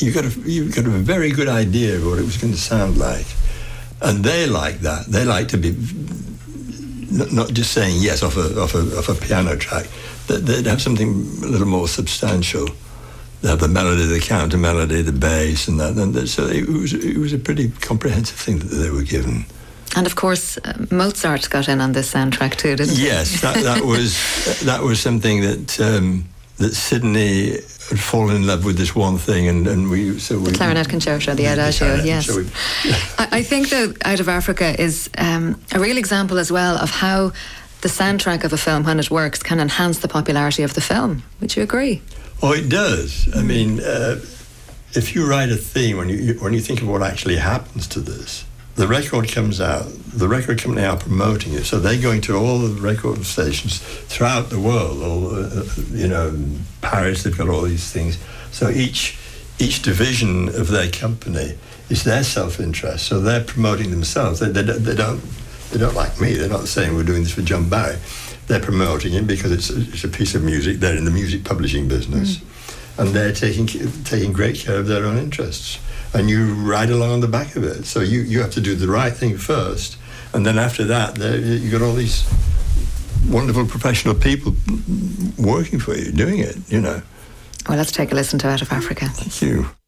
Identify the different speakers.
Speaker 1: you've got a very good idea of what it was going to sound like, and they like that. They like to be not just saying yes off a piano track. They'd have something a little more substantial. They have the melody, the counter melody, the bass, and that. And so it was a pretty comprehensive thing that they were given.
Speaker 2: And of course, Mozart got in on this soundtrack too, didn't he?
Speaker 1: Yes, that was something that Sydney had fallen in love with this one thing, and the
Speaker 2: clarinet concerto, the Adagio. Yes, I think that Out of Africa is a real example as well of how the soundtrack of a film, when it works, can enhance the popularity of the film. Would you agree?
Speaker 1: Oh, it does. I mean, if you write a theme, when you think of what actually happens to this, the record comes out, the record company are promoting it, so they're going to all the record stations throughout the world. Paris, they've got all these things. So each division of their company is their self-interest, so they're promoting themselves. They don't like me. They're not saying we're doing this for John Barry. They're promoting it because it's a piece of music. They're in the music publishing business, and they're taking great care of their own interests. And you ride along on the back of it. So you have to do the right thing first, and then after that, you got all these wonderful professional people working for you, doing it.
Speaker 2: Well, let's take a listen to Out of Africa.
Speaker 1: Thank you.